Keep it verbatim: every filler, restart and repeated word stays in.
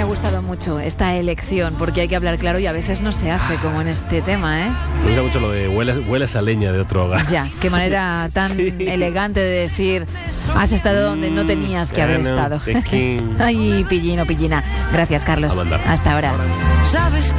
Me ha gustado mucho esta elección, porque hay que hablar claro y a veces no se hace, como en este tema, ¿eh? Me gusta mucho lo de hueles, hueles a leña de otro hogar. Ya, qué manera tan Sí. elegante de decir, has estado donde no tenías que haber Mm, estado. the king. Ay, pillino, pillina. Gracias, Carlos. A mandar. Hasta ahora. Sabes